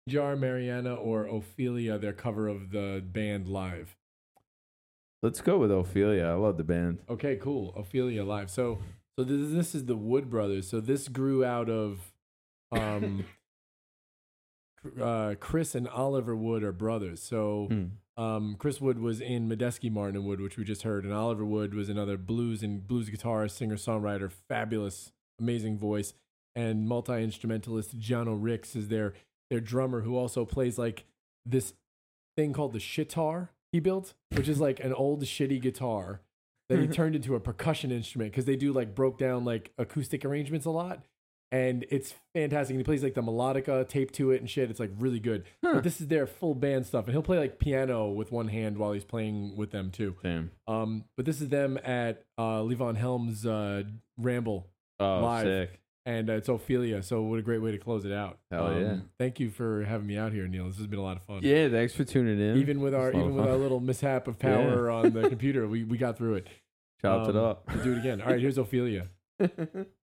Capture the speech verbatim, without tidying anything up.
Jar, Mariana, or Ophelia, their cover of the band live. Let's go with Ophelia. I love the band. Okay, cool. Ophelia live. So, so this, this is the Wood Brothers. So this grew out of, um, uh, Chris and Oliver Wood are brothers. So, Hmm. um, Chris Wood was in Medeski, Martin and Wood, which we just heard, and Oliver Wood was another blues and blues guitarist, singer, songwriter, fabulous, amazing voice, and multi instrumentalist. Jono Ricks is their their drummer, who also plays like this thing called the shitar he built, which is like an old shitty guitar that he turned into a percussion instrument because they do like broke down like acoustic arrangements a lot. And it's fantastic. And he plays like the melodica taped to it and shit. It's like really good. Huh. But this is their full band stuff. And he'll play like piano with one hand while he's playing with them too. Damn. Um, but this is them at uh, Levon Helm's uh, Ramble Oh, live. sick. And uh, it's Ophelia. So what a great way to close it out. Hell um, yeah. Thank you for having me out here, Neil. This has been a lot of fun. Yeah, thanks for tuning in. Even with our It's a lot even of with fun. our little mishap of power on the computer, we, we got through it. Chopped it Um, up. We'll do it again. All right, here's Ophelia.